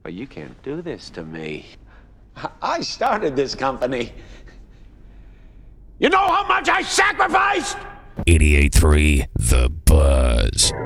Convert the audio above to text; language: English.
But you can't do this to me. I started this company. You know how much I sacrificed? 88.3 The Buzz.